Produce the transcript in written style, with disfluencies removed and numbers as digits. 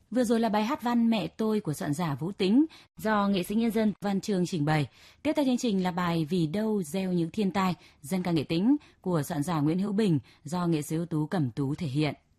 Vừa rồi là bài hát văn Mẹ tôi của soạn giả Vũ Tính do nghệ sĩ nhân dân Văn Chương trình bày. Tiếp theo chương trình là bài Vì đâu gieo những thiên tai dân ca nghệ tĩnh của soạn giả Nguyễn Hữu Bình do nghệ sĩ ưu tú Cẩm Tú thể hiện.